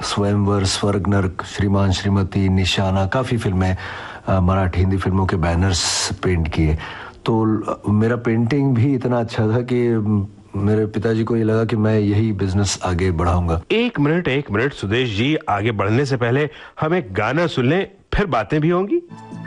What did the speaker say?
स्वयंवर, स्वर्ग नर्क, श्रीमान श्रीमती, निशाना, काफ़ी फिल्में मराठी हिंदी फिल्मों के बैनर्स पेंट किए। तो मेरा पेंटिंग भी इतना अच्छा था कि मेरे पिताजी को ये लगा कि मैं यही बिजनेस आगे बढ़ाऊंगा। एक मिनट सुदेश जी, आगे बढ़ने से पहले हम एक गाना सुन लें, फिर बातें भी होंगी।